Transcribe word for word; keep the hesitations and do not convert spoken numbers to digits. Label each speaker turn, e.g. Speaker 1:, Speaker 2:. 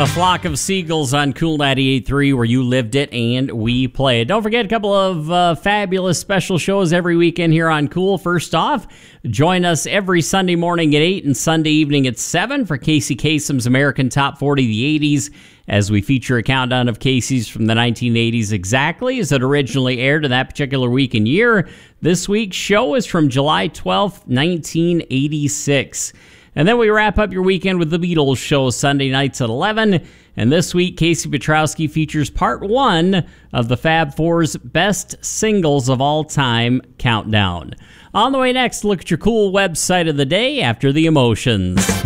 Speaker 1: A Flock of Seagulls on Cool ninety-eight point three, where you lived it and we played. Don't forget a couple of uh, fabulous special shows every weekend here on Cool. First off, join us every Sunday morning at eight and Sunday evening at seven for Casey Kasem's American Top forty, the eighties, as we feature a countdown of Casey's from the nineteen eighties exactly as it originally aired in that particular week and year. This week's show is from July twelfth, nineteen eighty-six. And then we wrap up your weekend with the Beatles show Sunday nights at eleven. And this week, Casey Pietrowski features part one of the Fab Four's Best Singles of All Time countdown. On the way next, look at your Cool website of the day after the emotions.